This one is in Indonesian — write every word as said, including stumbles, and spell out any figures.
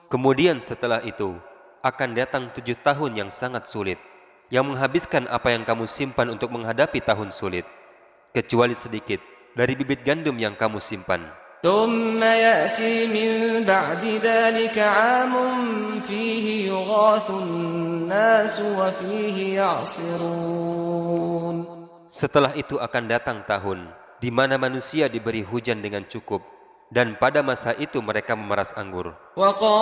Kemudian setelah itu akan datang tujuh tahun yang sangat sulit, yang menghabiskan apa yang kamu simpan untuk menghadapi tahun sulit, kecuali sedikit dari bibit gandum yang kamu simpan. ثم يأتي من بعد ذلك عام فيه يغاث الناس وفيه يعصرون. Setelah itu akan datang tahun di mana manusia diberi hujan dengan cukup, dan pada masa itu mereka memeras anggur.